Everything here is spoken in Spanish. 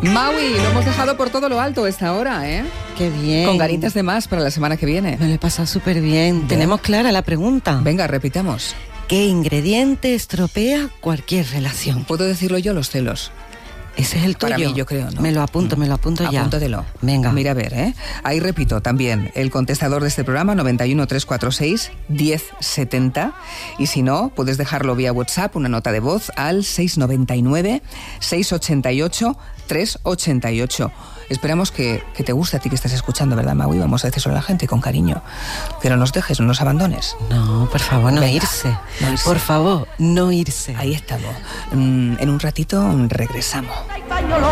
Maui, lo hemos dejado por todo lo alto esta hora, ¿eh? Qué bien. Con ganitas de más para la semana que viene. Me lo he pasado súper bien. Tenemos clara la pregunta. Venga, repitamos. ¿Qué ingrediente estropea cualquier relación? ¿Puedo decirlo yo, los celos? Ese es el tuyo. Para mí, yo creo, ¿no? Me lo apunto ya. Apúntatelo. Venga. Mira, a ver, ¿eh? Ahí repito también, el contestador de este programa, 91 346 1070. Y si no, puedes dejarlo vía WhatsApp, una nota de voz al 699 688 388. Esperamos que te guste a ti que estás escuchando, ¿verdad, Maui? Vamos a decírselo a la gente con cariño. Que no nos dejes, no nos abandones. No, por favor, no irse. Por favor, no irse. Ahí estamos. En un ratito regresamos.